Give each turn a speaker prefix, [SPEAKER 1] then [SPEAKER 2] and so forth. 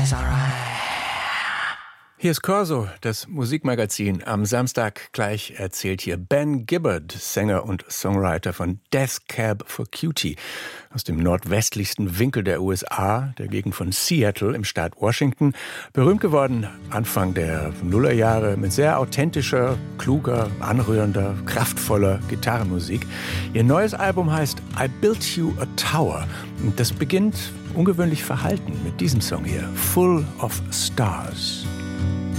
[SPEAKER 1] is alright.
[SPEAKER 2] Hier ist Corso, das Musikmagazin. Am Samstag gleich erzählt hier Ben Gibbard, Sänger und Songwriter von Death Cab for Cutie, aus dem nordwestlichsten Winkel der USA, der Gegend von Seattle im Staat Washington. Berühmt geworden Anfang der Nullerjahre mit sehr authentischer, kluger, anrührender, kraftvoller Gitarrenmusik. Ihr neues Album heißt I Built You a Tower. Und das beginnt ungewöhnlich verhalten mit diesem Song hier, Full of Stars.